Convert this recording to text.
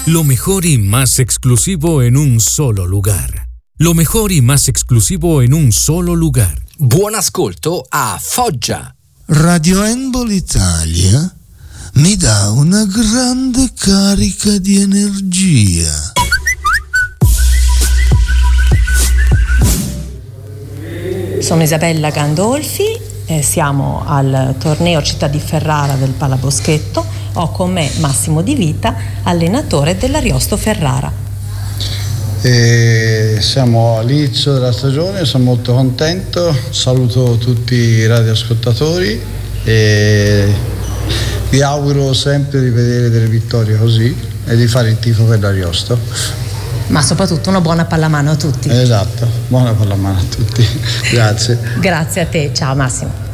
Lo mejor y más exclusivo en un solo lugar. Lo mejor y más exclusivo en un solo lugar. Buon ascolto a Foggia. Radio Handball Italia mi dà una grande carica di energia. Sono Isabella Gandolfi, siamo al torneo Città di Ferrara del Palaboschetto. Ho con me Massimo Di Vita, allenatore dell'Ariosto Ferrara. Siamo all'inizio della stagione, sono molto contento, saluto tutti i radioascoltatori e vi auguro sempre di vedere delle vittorie così e di fare il tifo per l'Ariosto. Ma soprattutto una buona pallamano a tutti. Esatto, buona pallamano a tutti. Grazie. Grazie a te, ciao Massimo.